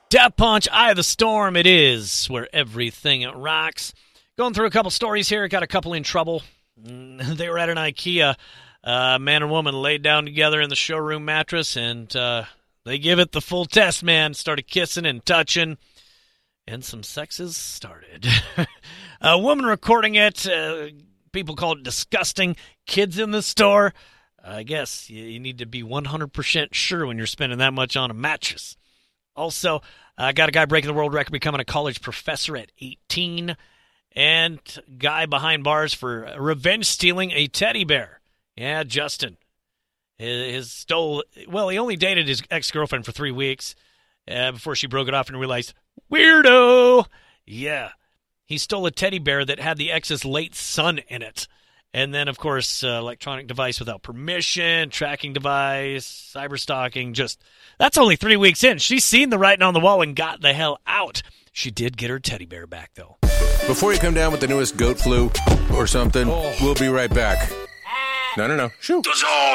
Death Punch, Eye of the Storm, it is where everything rocks. Going through a couple stories here, got a couple in trouble. They were at an IKEA. Man and woman laid down together in the showroom mattress, and they give it the full test, man. Started kissing and touching, and some sexes started. A woman recording it, people call it disgusting. Kids in the store. I guess you need to be 100% sure when you're spending that much on a mattress. Also, got a guy breaking the world record, becoming a college professor at 18. And guy behind bars for revenge stealing a teddy bear. Yeah, Justin. He only dated his ex-girlfriend for 3 weeks before she broke it off and realized, weirdo. Yeah. He stole a teddy bear that had the ex's late son in it. And then, of course, electronic device without permission, tracking device, cyber stalking, that's only 3 weeks in. She's seen the writing on the wall and got the hell out. She did get her teddy bear back, though. Before you come down with the newest goat flu or something, we'll be right back. No. Shoot.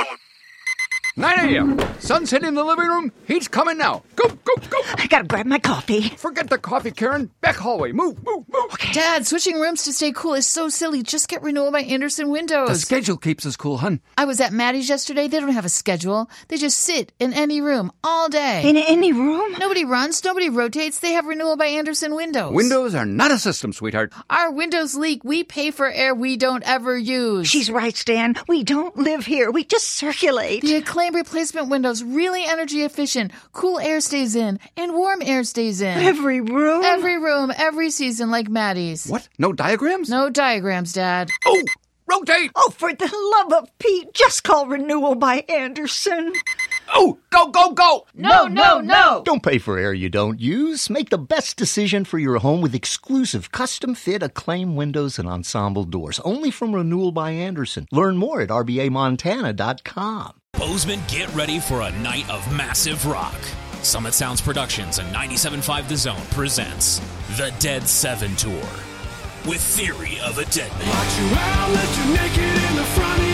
9 a.m. Sun's hitting the living room. He's coming now. Go. I gotta grab my coffee. Forget the coffee, Karen. Back hallway. Move. Okay. Dad, switching rooms to stay cool is so silly. Just get Renewal by Andersen windows. The schedule keeps us cool, hun. I was at Maddie's yesterday. They don't have a schedule. They just sit in any room all day. In any room? Nobody runs. Nobody rotates. They have Renewal by Andersen windows. Windows are not a system, sweetheart. Our windows leak. We pay for air we don't ever use. She's right, Stan. We don't live here. We just circulate. The Acclaim replacement windows, really energy efficient. Cool air stays in and warm air stays in. Every room? Every room, every season, like Maddie's. What? No diagrams? No diagrams, Dad. Oh, rotate! Oh, for the love of Pete, just call Renewal by Andersen. Oh, go! No! Don't pay for air you don't use. Make the best decision for your home with exclusive custom-fit Acclaim windows and ensemble doors. Only from Renewal by Andersen. Learn more at rbamontana.com. Bozeman, get ready for a night of massive rock. Summit Sounds Productions and 97.5 The Zone presents The Dead 7 Tour with Theory of a Dead Man. Watch you out, let you naked in the front of